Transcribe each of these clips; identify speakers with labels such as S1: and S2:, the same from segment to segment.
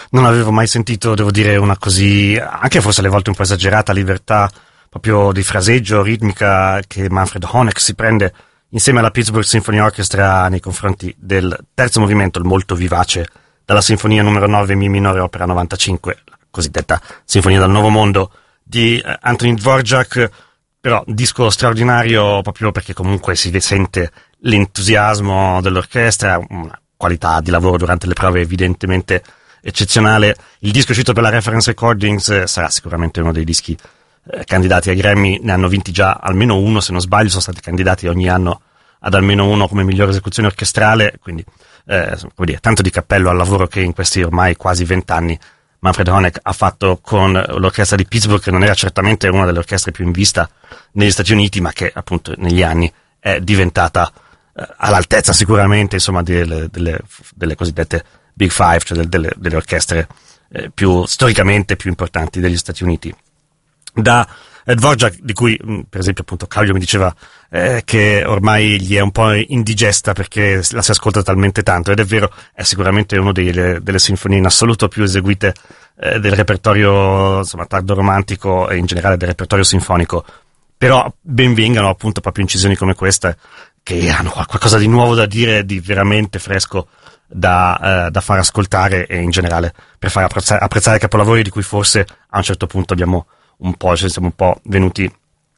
S1: non avevo mai sentito, devo dire, una così, anche forse alle volte un po' esagerata libertà proprio di fraseggio, ritmica che Manfred Honeck si prende insieme alla Pittsburgh Symphony Orchestra nei confronti del terzo movimento, il molto vivace, dalla Sinfonia numero 9 Mi minore opera 95, la cosiddetta Sinfonia del Nuovo Mondo di Anthony Dvorak. Però disco straordinario proprio perché comunque si sente l'entusiasmo dell'orchestra, una qualità di lavoro durante le prove evidentemente eccezionale. Il disco uscito per la Reference Recordings sarà sicuramente uno dei dischi candidati ai Grammy, ne hanno vinti già almeno uno, se non sbaglio sono stati candidati ogni anno ad almeno uno come migliore esecuzione orchestrale, quindi come dire, tanto di cappello al lavoro che in questi ormai quasi 20 anni Manfred Honeck ha fatto con l'orchestra di Pittsburgh, che non era certamente una delle orchestre più in vista negli Stati Uniti, ma che appunto negli anni è diventata all'altezza sicuramente, insomma, delle cosiddette Big Five, cioè delle orchestre più storicamente più importanti degli Stati Uniti. Da Dvorak, di cui per esempio appunto Claudio mi diceva che ormai gli è un po' indigesta perché la si ascolta talmente tanto, ed è vero, è sicuramente una delle sinfonie in assoluto più eseguite del repertorio, insomma, tardo romantico e in generale del repertorio sinfonico. Però ben vengano appunto proprio incisioni come questa, che hanno qualcosa di nuovo da dire, di veramente fresco da far ascoltare, e in generale per far apprezzare capolavori di cui forse a un certo punto siamo un po' venuti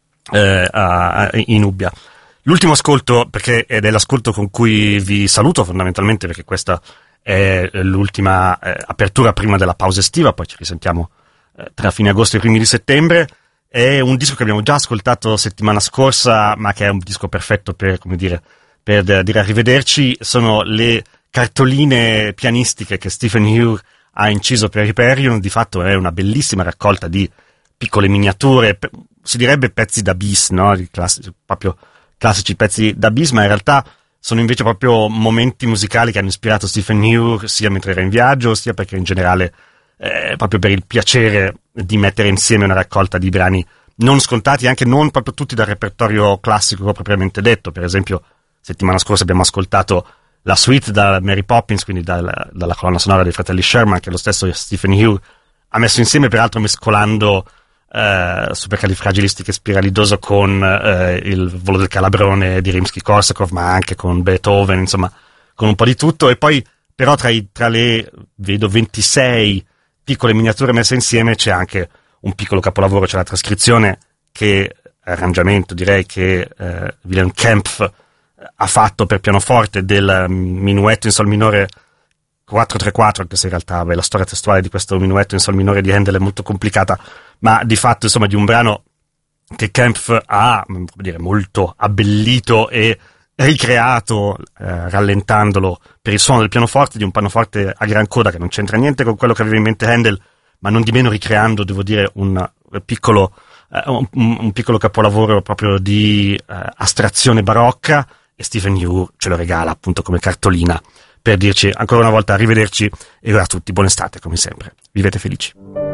S1: in Ubbia. L'ultimo ascolto, ed è l'ascolto con cui vi saluto fondamentalmente, perché questa è l'ultima apertura prima della pausa estiva, poi ci risentiamo tra fine agosto e i primi di settembre. È un disco che abbiamo già ascoltato settimana scorsa, ma che è un disco perfetto per dire arrivederci. Sono le cartoline pianistiche che Stephen Hough ha inciso per Hyperion. Di fatto è una bellissima raccolta di piccole miniature, si direbbe pezzi da bis, no? Proprio classici pezzi da bis, ma in realtà sono invece proprio momenti musicali che hanno ispirato Stephen Hough, sia mentre era in viaggio, sia perché in generale proprio per il piacere di mettere insieme una raccolta di brani non scontati, anche non proprio tutti dal repertorio classico propriamente detto. Per esempio, settimana scorsa abbiamo ascoltato la suite da Mary Poppins, quindi dalla colonna sonora dei fratelli Sherman, che lo stesso Stephen Hough ha messo insieme, peraltro mescolando Supercalifragilistichespiralidoso con il Volo del Calabrone di Rimsky-Korsakov, ma anche con Beethoven, insomma, con un po' di tutto. E poi però tra le, vedo, 26 piccole miniature messe insieme c'è anche un piccolo capolavoro, c'è la trascrizione, arrangiamento direi, che Wilhelm Kempff ha fatto per pianoforte del minuetto in sol minore 434, anche se in realtà la storia testuale di questo minuetto in sol minore di Handel è molto complicata, ma di fatto insomma di un brano che Kempff ha, come dire, molto abbellito e ricreato, rallentandolo per il suono del pianoforte, di un pianoforte a gran coda che non c'entra niente con quello che aveva in mente Handel, ma non di meno ricreando, devo dire, un piccolo capolavoro proprio di astrazione barocca, e Stephen Hough ce lo regala appunto come cartolina per dirci ancora una volta arrivederci, e a tutti buona estate come sempre, vivete felici.